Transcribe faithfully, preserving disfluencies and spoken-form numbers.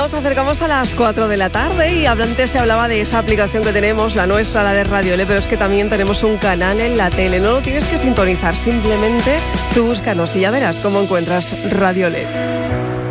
Nos acercamos a las cuatro de la tarde y antes se hablaba de esa aplicación que tenemos, la nuestra, la de Radio L, pero es que también tenemos un canal en la tele. No lo tienes que sintonizar, simplemente tú búscanos y ya verás cómo encuentras Radio L.